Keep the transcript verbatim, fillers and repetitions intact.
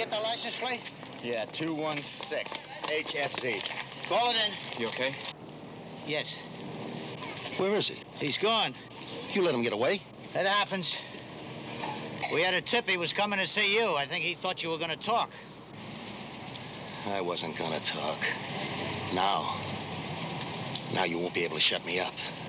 get the license plate? Yeah, two one six H F Z. Call it in. You okay? Yes. Where is he? He's gone. You let him get away? That happens. We had a tip he was coming to see you. I think he thought you were going to talk. I wasn't gonna talk. Now. Now you won't be able to shut me up.